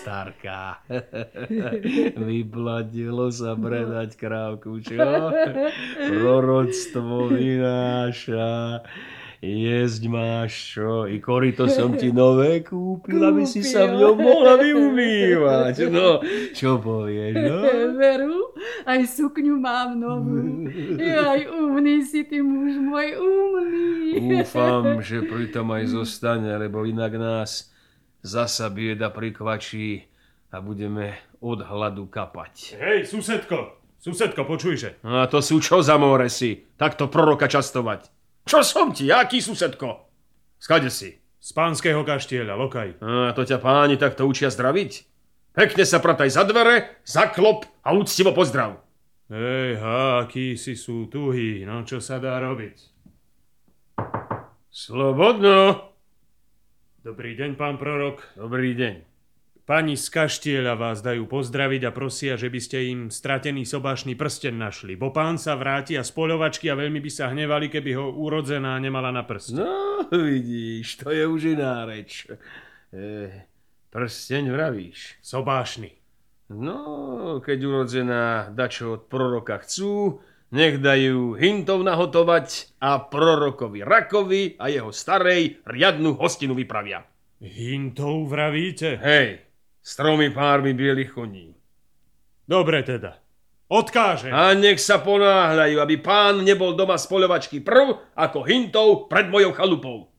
starka. Vyplatilo sa predať krávku, čo? Proroctvo vynáša. Jesť máš čo? I korito som ti nové kúpil, aby si sa v ňom mohla vyumývať. No, čo povieš, no? Veru, aj sukňu mám novú. Aj umný si ty, muž môj, umný. Dúfam, že pritom aj zostane, lebo inak nás zasa bieda prikvačí a budeme od hladu kapať. Hej, susedko, počujže. A to sú čo za móresy? Takto proroka častovať. Čo som ti? Aký susedko? Skade si? Z pánskeho kaštieľa, lokaj. A to ťa páni takto učia zdraviť? Pekne sa prataj za dvere, zaklop a úctivo pozdrav. Hej, akí si sú tuhí, no čo sa dá robiť? Slobodno. Dobrý deň, pán prorok. Dobrý deň. Pani z kaštieľa vás dajú pozdraviť a prosia, že by ste im stratený sobášny prsten našli. Bo pán sa vráti a z poľovačky a veľmi by sa hnevali, keby ho urodzená nemala na prste. No, vidíš, to je už iná reč. Prsteň vravíš. Sobášny. No, keď urodzená dačo od proroka chcú, nech dajú hintov nahotovať a prorokovi Rakovi a jeho starej riadnu hostinu vypravia. Hintov vravíte? Hej, s 3 pármi bielých koní. Dobre teda. Odkážem. A nech sa ponáhľajú, aby pán nebol doma z poľovačky prv ako hintov pred mojou chalupou.